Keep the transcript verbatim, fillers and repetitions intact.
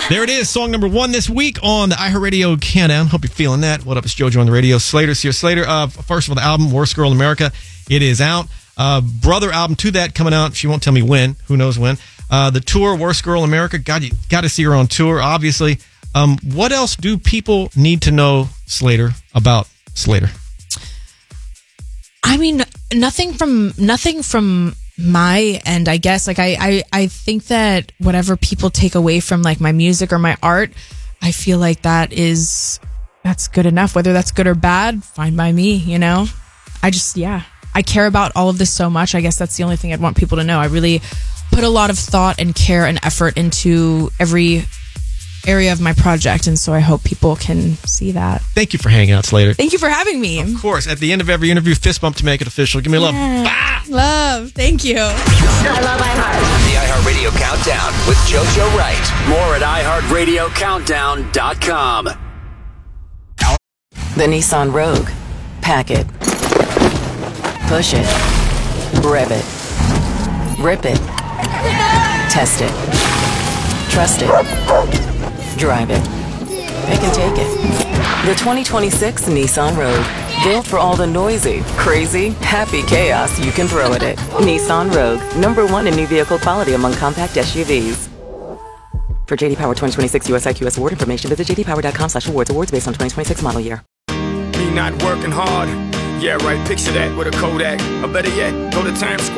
There it is, song number one this week on the iHeartRadio Countdown. Hope you're feeling that. What up, it's JoJo on the radio. Slater's here. Slater, uh, first of all, the album, Worst Girl in America. It is out. Uh, brother album to that coming out. She won't tell me when. Who knows when. Uh, the tour, Worst Girl in America. God, you got to see her on tour, obviously. Um, what else do people need to know, Slater, about Slater? I mean, nothing from nothing from my end, I guess. Like, I, I, I think that whatever people take away from like my music or my art, I feel like that is that's good enough. Whether that's good or bad, fine by me. You know, I just yeah, I care about all of this so much. I guess that's the only thing I'd want people to know. I really put a lot of thought and care and effort into every area of my project, and so I hope people can see that. Thank you for hanging out, Slater. Thank you for having me. Of course. At the end of every interview, fist bump to make it official. Give me a love. Yeah. Bah! Love. Thank you. I love iHeart. The iHeartRadio Countdown with JoJo Wright. More at i heart radio countdown dot com. The Nissan Rogue. Pack it. Push it. Rev it. Rip it. Test it. Trust it. Drive it. Pick and take it. The twenty twenty-six Nissan Rogue. Built for all the noisy, crazy, happy chaos you can throw at it. Nissan Rogue. Number one in new vehicle quality among compact S U Vs. For J D Power twenty twenty-six U S I Q S award information, visit j d power dot com slash awards. Awards based on twenty twenty-six model year. Me not working hard. Yeah, right. Picture that with a Kodak. Or better yet, go to Times Square.